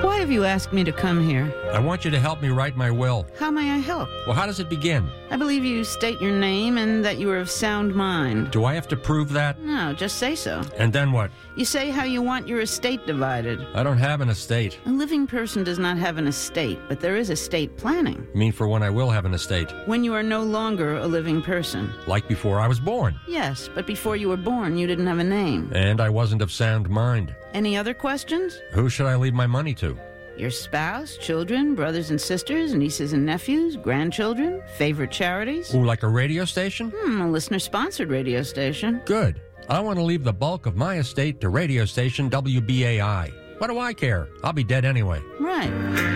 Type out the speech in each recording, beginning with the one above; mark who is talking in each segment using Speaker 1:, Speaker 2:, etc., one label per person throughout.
Speaker 1: Why have you asked me to come here?
Speaker 2: I want you to help me write my will.
Speaker 1: How may I help?
Speaker 2: Well, how does it begin?
Speaker 1: I believe you state your name and that you are of sound mind.
Speaker 2: Do I have to prove that?
Speaker 1: No, just say so.
Speaker 2: And then what?
Speaker 1: You say how you want your estate divided.
Speaker 2: I don't have an estate.
Speaker 1: A living person does not have an estate, but there is estate planning.
Speaker 2: You mean for when I will have an estate?
Speaker 1: When you are no longer a living person.
Speaker 2: Like before I was born.
Speaker 1: Yes, but before you were born, you didn't have a name.
Speaker 2: And I wasn't of sound mind.
Speaker 1: Any other questions?
Speaker 2: Who should I leave my money to?
Speaker 1: Your spouse, children, brothers and sisters, nieces and nephews, grandchildren, favorite charities?
Speaker 2: Ooh, like a radio station?
Speaker 1: A listener-sponsored radio station.
Speaker 2: Good. I want to leave the bulk of my estate to radio station WBAI. What do I care? I'll be dead anyway.
Speaker 1: Right.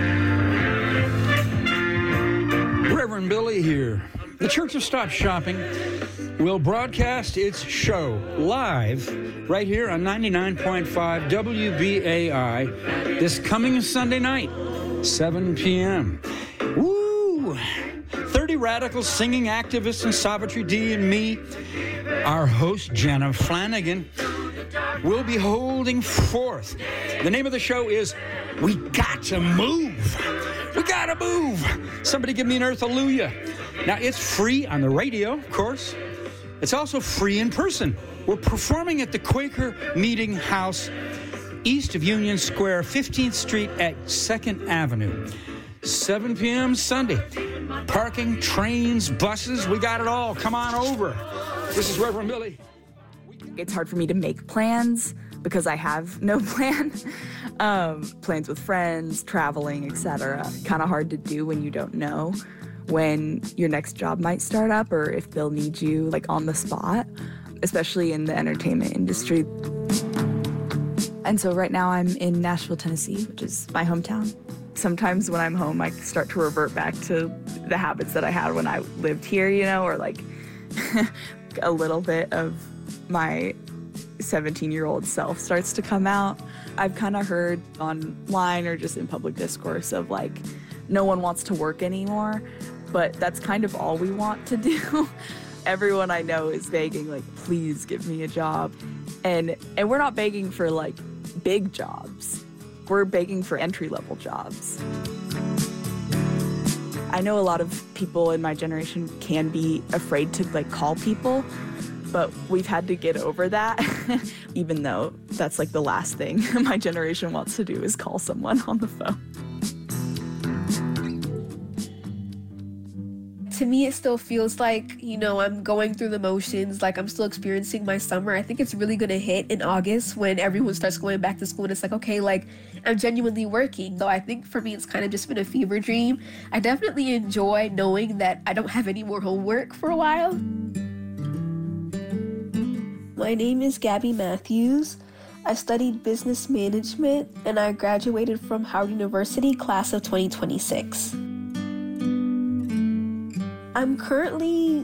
Speaker 3: Reverend Billy here. The Church of Stop Shopping will broadcast its show live right here on 99.5 WBAI this coming Sunday night, 7 p.m. Woo! 30 radical singing activists and Savitri D and me, our host Jenna Flanagan, will be holding forth. The name of the show is We Got to Move. We gotta move. Somebody give me an earth hallelujah. Now, it's free on the radio, of course. It's also free in person. We're performing at the Quaker Meeting House, east of Union Square, 15th Street at 2nd Avenue. 7 p.m. Sunday. Parking, trains, buses, we got it all. Come on over. This is Reverend Billy.
Speaker 4: It's hard for me to make plans because I have no plan. Plans with friends, traveling, etc. Kind of hard to do when you don't know when your next job might start up or if they'll need you like on the spot, especially in the entertainment industry. And so right now I'm in Nashville, Tennessee, which is my hometown. Sometimes when I'm home, I start to revert back to the habits that I had when I lived here, you know, or like a little bit of my 17-year-old self starts to come out. I've kind of heard online or just in public discourse of like, no one wants to work anymore, but that's kind of all we want to do. Everyone I know is begging like, please give me a job. And we're not begging for like big jobs. We're begging for entry-level jobs. I know a lot of people in my generation can be afraid to like call people, but we've had to get over that, even though that's like the last thing my generation wants to do is call someone on the phone.
Speaker 5: To me, it still feels like, you know, I'm going through the motions, like I'm still experiencing my summer. I think it's really going to hit in August when everyone starts going back to school and it's like, okay, like I'm genuinely working. Though I think for me, it's kind of just been a fever dream. I definitely enjoy knowing that I don't have any more homework for a while. My name is Gabby Matthews. I studied business management and I graduated from Howard University, class of 2026. I'm currently